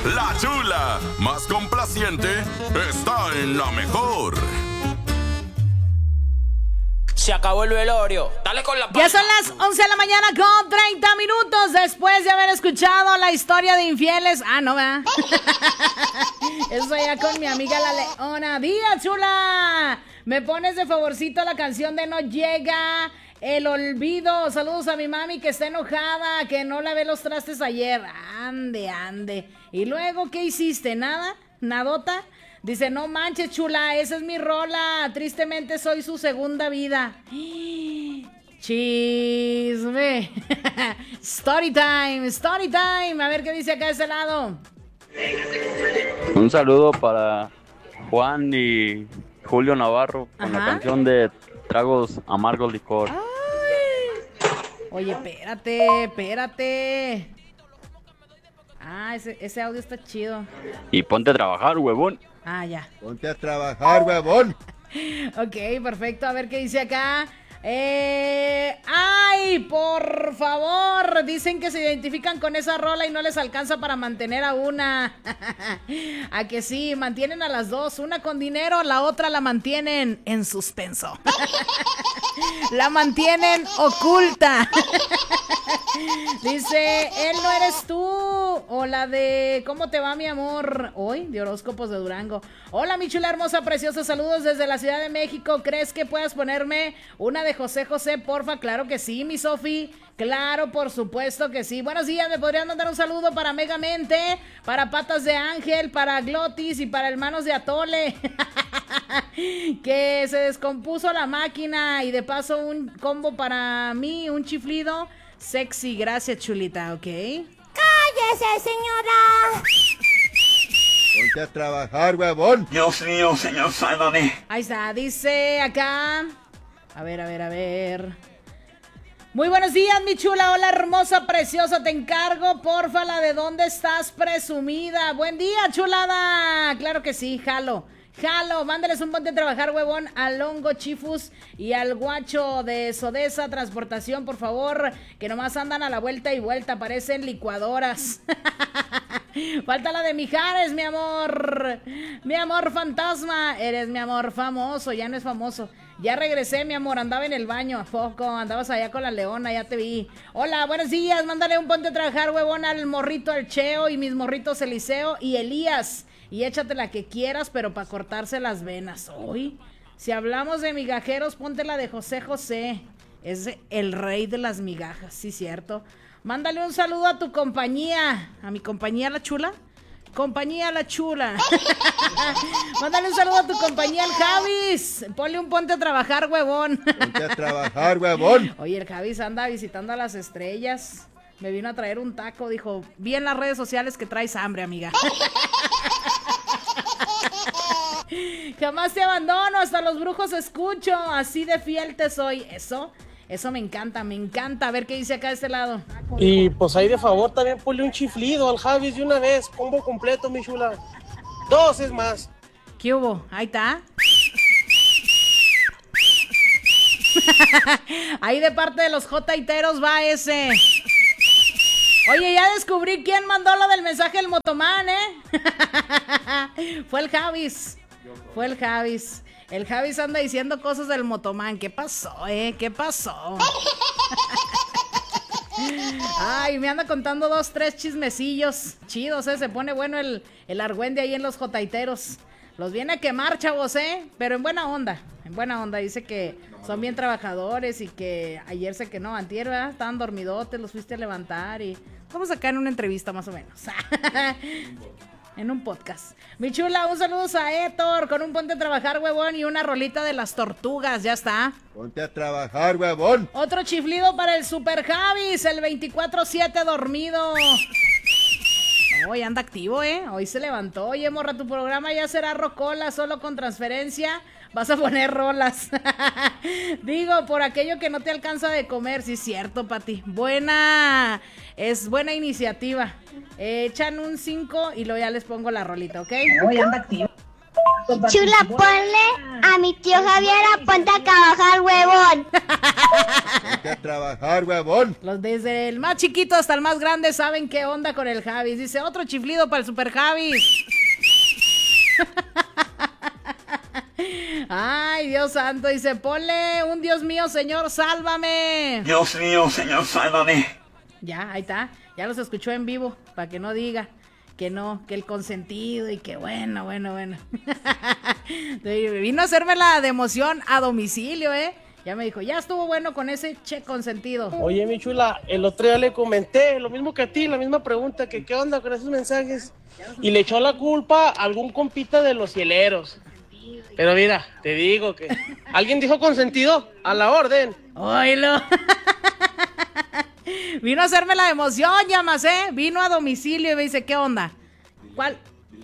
La Chula, más complaciente, está en la mejor. Se acabó el velorio. Dale con la palma. Ya son las 11 de la mañana con 30 minutos después de haber escuchado la historia de infieles. Ah, no, ¿verdad? Eso ya con mi amiga la Leona. Día, chula. Me pones de favorcito la canción de No Llega el Olvido. Saludos a mi mami que está enojada, que no lavé los trastes ayer. Ande. ¿Y luego qué hiciste? ¿Nada? ¿Nadota? Dice, no manches, chula, esa es mi rola. Tristemente soy su segunda vida. Chisme. Story time. A ver qué dice acá de ese lado. Un saludo para Juan y Julio Navarro con la canción de Tragos Amargos Licor. Ay. Oye, espérate. Ah, ese audio está chido. Y ponte a trabajar, huevón. Ah, ya. Ponte a trabajar, huevón. Ok, perfecto. A ver qué dice acá. Ay, por favor. Dicen que se identifican con esa rola y no les alcanza para mantener a una. A que sí, mantienen a las dos. Una con dinero, la otra la mantienen en suspenso. La mantienen oculta. Dice, él no eres tú. O la de ¿cómo te va, mi amor? Hoy, de horóscopos de Durango. Hola, mi chula hermosa, preciosa. Saludos desde la Ciudad de México. ¿Crees que puedas ponerme una de José José, porfa? Claro que sí, mi Sofi. Claro, por supuesto que sí. Buenos días, me podrían mandar un saludo para Megamente, para Patas de Ángel, para Glotis y para Hermanos de Atole. Que se descompuso la máquina. Y de paso un combo para mí, un chiflido sexy. Gracias, chulita, ¿ok? ¡Cállese, señora! Ponte a trabajar, huevón. Dios mío, señor, sálvame. Ahí está, dice acá. A ver. Muy buenos días, mi chula. Hola, hermosa, preciosa. Te encargo, porfa, la de ¿dónde estás presumida? Buen día, chulada. Claro que sí, jalo. Mándales un ponte a trabajar, huevón, al Hongo Chifus y al guacho de Sodesa Transportación, por favor, que nomás andan a la vuelta y vuelta, parecen licuadoras. Falta la de Mijares, mi amor fantasma, eres mi amor famoso, ya no es famoso. Ya regresé, mi amor, andaba en el baño, ¿a poco? Andabas allá con la Leona, ya te vi. Hola, buenos días, mándale un ponte a trabajar, huevón, al morrito, al Cheo y mis morritos Eliseo y Elías. Y échate la que quieras, pero para cortarse las venas. Hoy, si hablamos de migajeros, ponte la de José José. Es el rey de las migajas, sí, cierto. Mándale un saludo a tu compañía. A mi compañía La Chula. Compañía La Chula. Mándale un saludo a tu compañía el Javis. Ponle un ponte a trabajar, huevón. Ponte a trabajar, huevón. Oye, el Javis anda visitando a las estrellas. Me vino a traer un taco, dijo, vi en las redes sociales que traes hambre, amiga. Jamás te abandono, hasta los brujos escucho, así de fiel te soy. Eso me encanta. A ver qué dice acá de este lado. Y pues ahí de favor también ponle un chiflido al Javis de una vez, combo completo, mi chula. 2 es más. ¿Qué hubo? Ahí está. Ahí de parte de los J-iteros va ese. Oye, ya descubrí quién mandó lo del mensaje del motomán, Fue el Javis. El Javis anda diciendo cosas del motomán. ¿Qué pasó, ¿Qué pasó? Ay, me anda contando 2, 3 chismecillos chidos, Se pone bueno el argüende ahí en los J-iteros. Los viene a quemar, chavos, Pero en buena onda. Dice que son bien trabajadores y que ayer se quedó antier, ¿verdad? Estaban dormidotes, los fuiste a levantar y... Vamos acá en una entrevista más o menos. En un podcast. Mi chula, un saludo a Héctor con un ponte a trabajar, huevón, y una rolita de las tortugas, ya está. Ponte a trabajar, huevón. Otro chiflido para el Super Javis, el 24/7 dormido. Hoy anda activo, Hoy se levantó. Oye, morra, tu programa ya será rocola, solo con transferencia. Vas a poner rolas. Digo, por aquello que no te alcanza de comer. Sí, es cierto, Pati. Buena iniciativa. Echan un 5 y luego ya les pongo la rolita, ¿ok? Hoy anda activo. Chula, ponle a mi tío Javier a ponte a trabajar, huevón. Ponte a trabajar, huevón. Los desde el más chiquito hasta el más grande saben qué onda con el Javis. Dice, otro chiflido para el Super Javis. Ay, Dios santo. Dice, ponle un Dios mío, Señor, sálvame. Dios mío, Señor, sálvame. Ya, ahí está. Ya los escuchó en vivo, para que no diga que no, que el consentido y que bueno. Vino a hacerme la de emoción a domicilio, Ya me dijo, ya estuvo bueno con ese che consentido. Oye, mi chula, el otro día le comenté lo mismo que a ti, la misma pregunta, que qué onda con esos mensajes. Y le echó la culpa a algún compita de los hieleros. Pero mira, te digo que... ¿Alguien dijo consentido? A la orden. Oílo. Vino a hacerme la emoción, llamas, Vino a domicilio y me dice, ¿qué onda? ¿Cuál?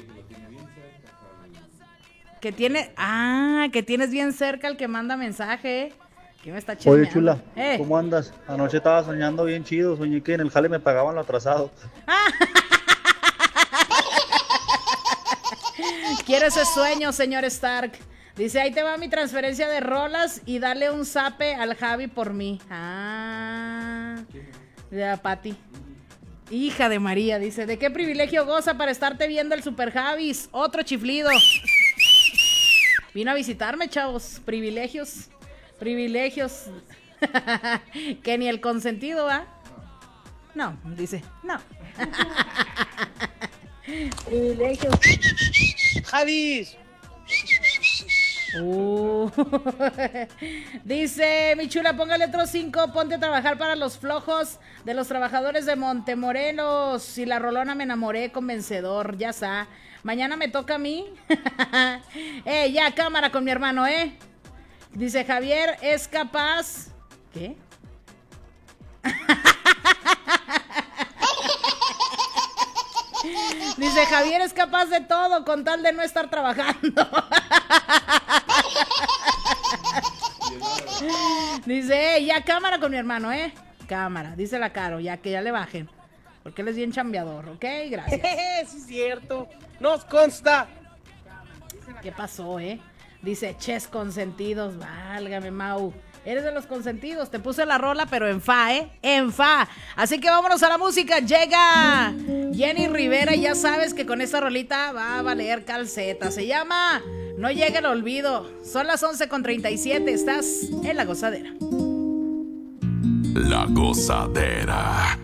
Que tiene... Ah, que tienes bien cerca el que manda mensaje, ¿Qué me está chismeando? Oye, chula, ¿cómo andas? Anoche estaba soñando bien chido, soñé que en el jale me pagaban lo atrasado. Quiero ese sueño, señor Stark. Dice, ahí te va mi transferencia de rolas y dale un zape al Javi por mí. Ya, Pati. Hija de María, dice, ¿de qué privilegio goza para estarte viendo el Super Javis? Otro chiflido. Vino a visitarme, chavos. Privilegios. Que ni el consentido, ¿va? No, dice, no. Privilegios. Javis. Dice, mi chula, póngale otro 5, ponte a trabajar para los flojos de los trabajadores de Montemorelos. Y la rolona me enamoré con vencedor, ya está. Mañana me toca a mí. Ya, cámara con mi hermano, Dice, Javier es capaz... ¿Qué? Dice, Javier es capaz de todo con tal de no estar trabajando. Dice, ya cámara con mi hermano, cámara, dice la Caro, ya que ya le bajen, porque él es bien chambeador, ¿ok? Gracias. Sí, es cierto, nos consta. ¿Qué pasó, Dice, ches consentidos, válgame, Mau. Eres de los consentidos, te puse la rola, pero en fa, en fa. Así que vámonos a la música. Llega Jenny Rivera y ya sabes que con esta rolita va a valer calceta. Se llama No llega el olvido. Son las 11:37, estás en La Gozadera. La Gozadera.